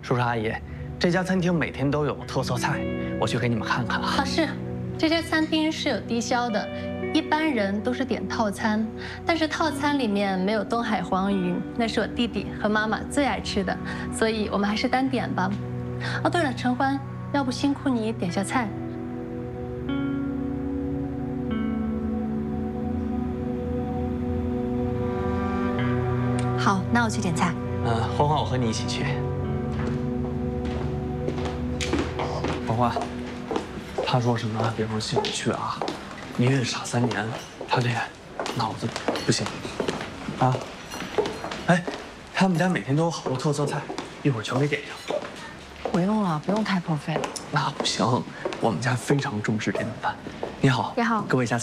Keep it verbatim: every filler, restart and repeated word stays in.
叔叔阿姨，这家餐厅每天都有特色菜，我去给你们看看啊。 啊，是，这家餐厅是有低消的，一般人都是点套餐，但是套餐里面没有东海黄鱼，那是我弟弟和妈妈最爱吃的，所以我们还是单点吧。哦，对了，陈欢，要不辛苦你点下菜。 好，那我去点菜。 嗯，欢欢，我和你一起去。欢欢，他说什么别说心里去啊，你也傻三年，他这脑子不行啊。哎，他们家每天都有好多特色菜，一会儿全给点上。 不用了，不用太破费了。 那不行，我们家非常重视这顿饭。你好， 你好， 各位下。